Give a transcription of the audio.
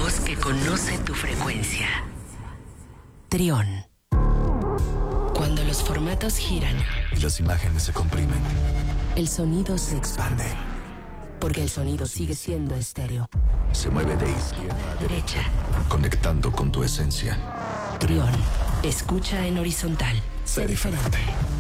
voz que conoce tu frecuencia. Trión. Cuando los formatos giran y las imágenes se comprimen, el sonido se expande. Porque el sonido sigue siendo estéreo. Se mueve de izquierda a derecha, conectando con tu esencia. Trión. Escucha en horizontal. Sé diferente.